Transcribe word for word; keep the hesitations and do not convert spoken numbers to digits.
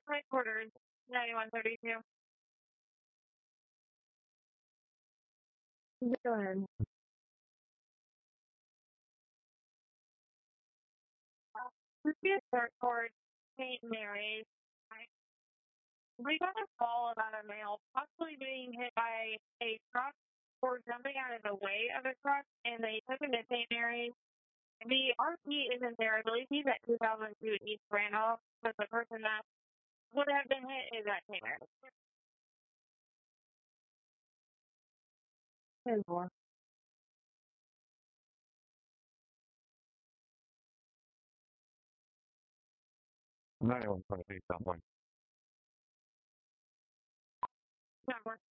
Headquarters, ninety-one thirty-two. Go ahead. Previous court, Saint Mary's. We got a call about a male possibly being hit by a truck or jumping out of the way of a truck, and they took him to Saint Mary's. The R P isn't there. I believe he's at two thousand two East Randolph, but the person that would have been hit is at Saint Mary's. ten four. ninety-one twenty-three, South Point. Number.